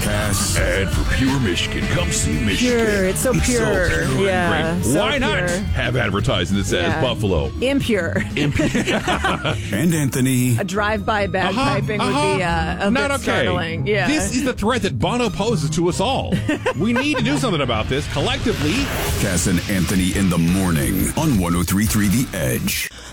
Cass. And for pure Michigan, come see Michigan. Pure. It's so pure. pure Yeah. and great. So Why not pure. have advertising that says Buffalo? Impure. And Anthony. A drive-by bagpiping would be a not bit okay. startling. Yeah. This is the threat that Bono poses to us all. We need to do something about this collectively. Cass and Anthony in the morning on 103.3 The Edge.